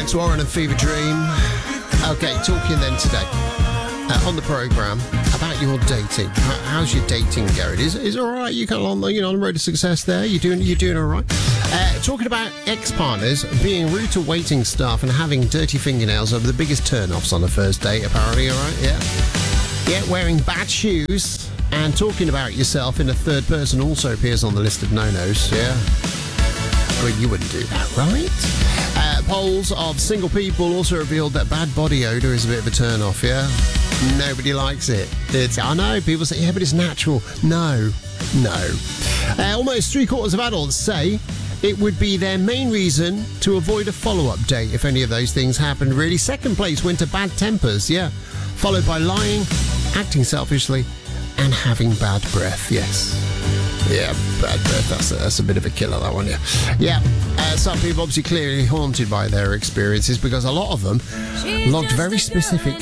Alex Warren and Fever Dream. Okay, talking then today on the programme about your dating. How's your dating going? Is it all right? You on the road to success there? You doing all right? Talking about ex-partners being rude to waiting staff and having dirty fingernails are the biggest turn-offs on a first date, apparently, all right? Yeah, wearing bad shoes and talking about yourself in a third person also appears on the list of no-nos, yeah? Well, you wouldn't do that, right? Polls of single people also revealed that bad body odour is a bit of a turn-off, yeah? Nobody likes it. I know, people say, yeah, but it's natural. No. Almost 3/4 of adults say it would be their main reason to avoid a follow-up date if any of those things happened, really. Second place went to bad tempers, yeah. Followed by lying, acting selfishly, and having bad breath, yes. Yeah, bad breath, that's a bit of a killer, that one, yeah. Yeah, some people obviously clearly haunted by their experiences because a lot of them logged very specific